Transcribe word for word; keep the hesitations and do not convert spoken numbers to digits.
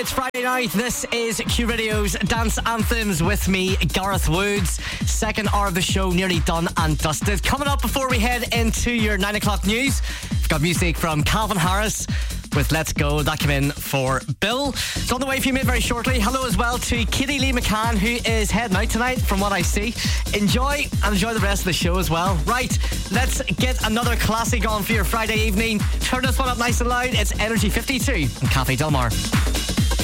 It's Friday night. This is Q Radio's Dance Anthems with me, Gareth Woods. Second hour of the show nearly done and dusted. Coming up before we head into your nine o'clock news, we've got music from Calvin Harris with Let's Go. That came in for Bill. It's on the way for you, mate, very shortly. Hello as well to Katie Lee McCann, who is heading out tonight, from what I see. Enjoy and enjoy the rest of the show as well. Right, let's get another classic on for your Friday evening. Turn this one up nice and loud. It's Energy fifty-two and Cafe Del Mar.